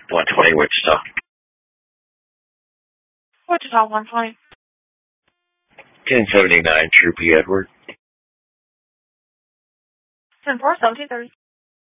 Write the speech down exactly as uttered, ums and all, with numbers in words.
one twenty Wichita. Wichita, one twenty. ten seventy-nine True P. Edward. ten four, seventeen thirty.